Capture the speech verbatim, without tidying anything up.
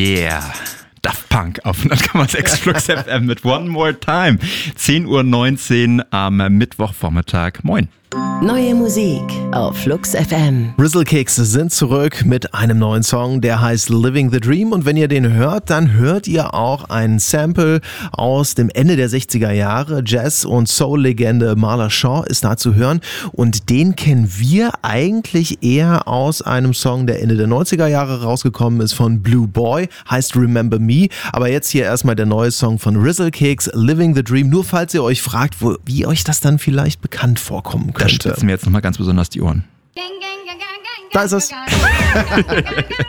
Yeah. Daft Punk auf hundert Komma sechs Flux F M mit One More Time. zehn Uhr neunzehn am Mittwochvormittag. Moin. Neue Musik auf Flux F M. Rizzle-Kicks sind zurück mit einem neuen Song, der heißt Living the Dream. Und wenn ihr den hört, dann hört ihr auch ein Sample aus dem Ende der sechziger Jahre. Jazz- und Soul-Legende Marla Shaw ist da zu hören. Und den kennen wir eigentlich eher aus einem Song, der Ende der neunziger Jahre rausgekommen ist, von Blue Boy, heißt Remember Me. Aber jetzt hier erstmal der neue Song von Rizzle-Kicks, Living the Dream. Nur falls ihr euch fragt, wo, wie euch das dann vielleicht bekannt vorkommen könnte. Da spitzen mir jetzt nochmal ganz besonders die Ohren. Da ist es.